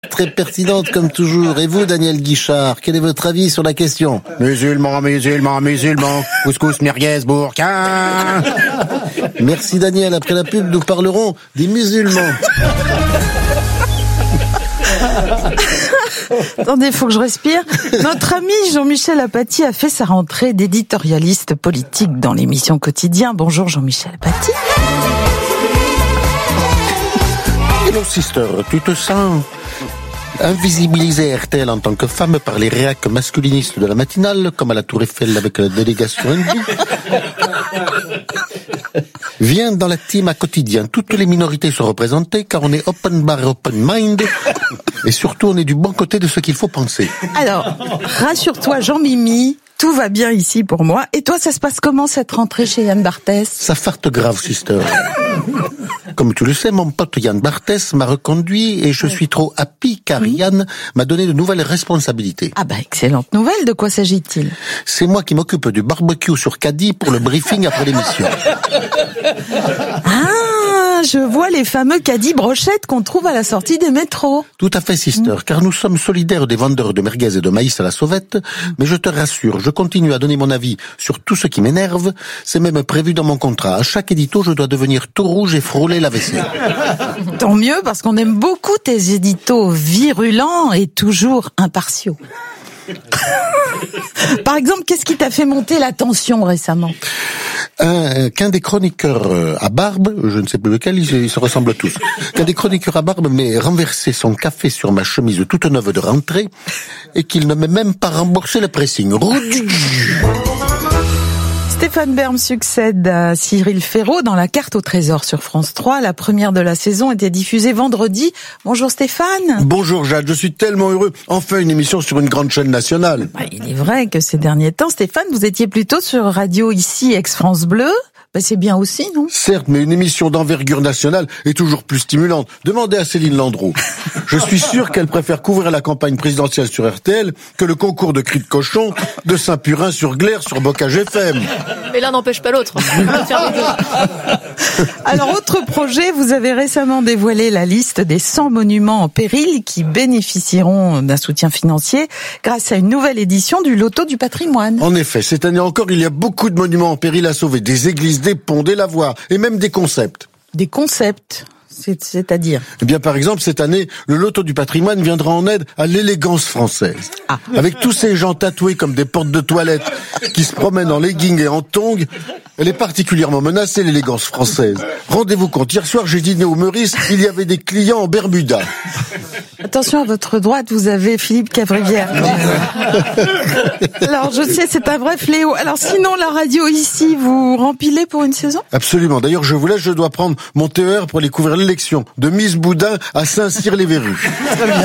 Très pertinente comme toujours. Et vous, Daniel Guichard, quel est votre avis sur la question? Musulmans, couscous, merguez, bourquin. Merci Daniel. Après la pub, nous parlerons des musulmans. Attendez, il faut que je respire. Notre ami Jean-Michel Apathy a fait sa rentrée d'éditorialiste politique dans l'émission Quotidien. Bonjour Jean-Michel Apathy. Hello sister, tu te sens invisibilisée RTL en tant que femme par les réacs masculinistes de la matinale, comme à la Tour Eiffel avec la délégation hindoue. Viens dans la team à Quotidien. Toutes les minorités sont représentées car on est open bar et open mind. Et surtout, on est du bon côté de ce qu'il faut penser. Alors, rassure-toi Jean-Mimi, tout va bien ici pour moi. Et toi, ça se passe comment cette rentrée chez Yann Barthès? Ça farte grave, sister. Comme tu le sais, mon pote Yann Barthès m'a reconduit et je suis trop happy car Yann m'a donné de nouvelles responsabilités. Ah bah, excellente nouvelle. De quoi s'agit-il? C'est moi qui m'occupe du barbecue sur Caddy pour le briefing après l'émission. Ah, je vois les fameux caddies brochettes qu'on trouve à la sortie des métros. Tout à fait, sister, car nous sommes solidaires des vendeurs de merguez et de maïs à la sauvette, mais je te rassure, je continue à donner mon avis sur tout ce qui m'énerve. C'est même prévu dans mon contrat. À chaque édito, je dois devenir tout rouge et frôler la vaisselle. Tant mieux, parce qu'on aime beaucoup tes éditos virulents et toujours impartiaux. Par exemple, qu'est-ce qui t'a fait monter la tension récemment? Qu'un des chroniqueurs à barbe, je ne sais plus lequel, ils se ressemblent tous, qu'un des chroniqueurs à barbe m'ait renversé son café sur ma chemise toute neuve de rentrée et qu'il ne m'ait même pas remboursé le pressing. Stéphane Bern succède à Cyril Ferraud dans La Carte au Trésor sur France 3. La première de la saison était diffusée vendredi. Bonjour Stéphane. Bonjour Jade, je suis tellement heureux. Enfin une émission sur une grande chaîne nationale. Il est vrai que ces derniers temps, Stéphane, vous étiez plutôt sur Radio Ici, ex-France Bleu. C'est bien aussi, non? Certes, mais une émission d'envergure nationale est toujours plus stimulante. Demandez à Céline Landreau. Je suis sûr qu'elle préfère couvrir la campagne présidentielle sur RTL que le concours de cris de cochon de Saint-Purin-sur-Glère sur Bocage FM. Mais l'un n'empêche pas l'autre. Alors, autre projet, vous avez récemment dévoilé la liste des 100 monuments en péril qui bénéficieront d'un soutien financier grâce à une nouvelle édition du Loto du patrimoine. En effet, cette année encore, il y a beaucoup de monuments en péril à sauver. Des églises, des ponts, des lavoirs et même des concepts. Des concepts, c'est-à-dire? Eh bien, par exemple, cette année, le Loto du patrimoine viendra en aide à l'élégance française. Ah. Avec tous ces gens tatoués comme des portes de toilette qui se promènent en leggings et en tongs, elle est particulièrement menacée, l'élégance française. Rendez-vous compte, hier soir, j'ai dîné au Meurice, il y avait des clients en Bermuda. Attention, à votre droite, vous avez Philippe Cavrivière. Alors, je sais, c'est un vrai fléau. Alors, sinon, la radio ici, vous rempilez pour une saison? Absolument. D'ailleurs, je vous laisse, je dois prendre mon TER pour aller couvrir l'élection de Miss Boudin à Saint-Cyr-les-Verrues. Très bien.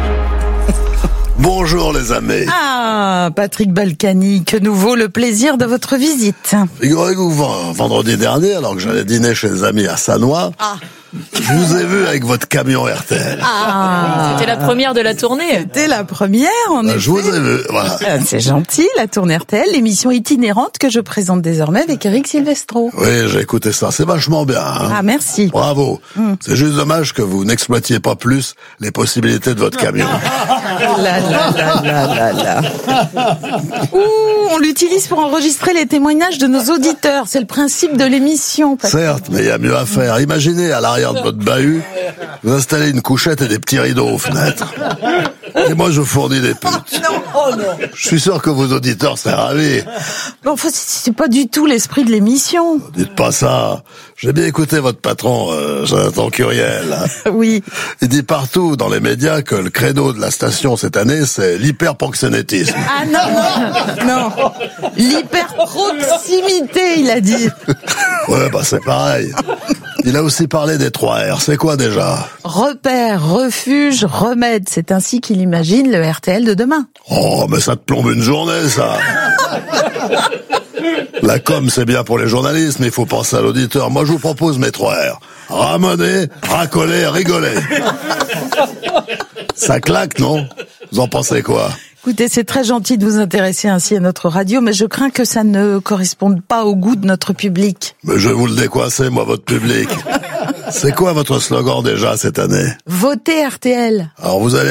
Bonjour les amis. Ah, Patrick Balkany, que nous vaut le plaisir de votre visite? Figurez-vous, vendredi dernier, alors que j'allais dîner chez les amis à Sannois, je vous ai vu avec votre camion RTL. Ah, c'était la première de la tournée. C'était la première, en effet. Je vous ai vu, voilà. C'est gentil, la tournée RTL, l'émission itinérante que je présente désormais avec Eric Silvestro. Oui, j'ai écouté ça, c'est vachement bien. Hein. Ah, merci. Bravo. C'est juste dommage que vous n'exploitiez pas plus les possibilités de votre camion. Ouh, on l'utilise pour enregistrer les témoignages de nos auditeurs. C'est le principe de l'émission. Certes, mais il y a mieux à faire. Imaginez à l'arrière de votre bahut, vous installez une couchette et des petits rideaux aux fenêtres. Et moi, je fournis des putes. Je suis sûr que vos auditeurs seraient ravis. Bon, enfin, c'est pas du tout l'esprit de l'émission. Dites pas ça. J'ai bien écouté votre patron, Jonathan Curiel. Oui. Il dit partout dans les médias que le credo de la station cette année, c'est l'hyperproxénétisme. Ah non. L'hyperproximité, il a dit. Ouais, c'est pareil. Il a aussi parlé des 3 R. C'est quoi déjà? Repère, refuge, remède. C'est ainsi qu'il imagine le RTL de demain. Oh, mais ça te plombe une journée, ça. La com, c'est bien pour les journalistes, mais il faut penser à l'auditeur. Moi, je vous propose mes 3 R. Ramoner, racoler, rigoler. Ça claque, non? Vous en pensez quoi? Écoutez, c'est très gentil de vous intéresser ainsi à notre radio, mais je crains que ça ne corresponde pas au goût de notre public. Mais je vais vous le décoincer, moi, votre public. C'est quoi votre slogan déjà cette année? Votez RTL. Alors vous allez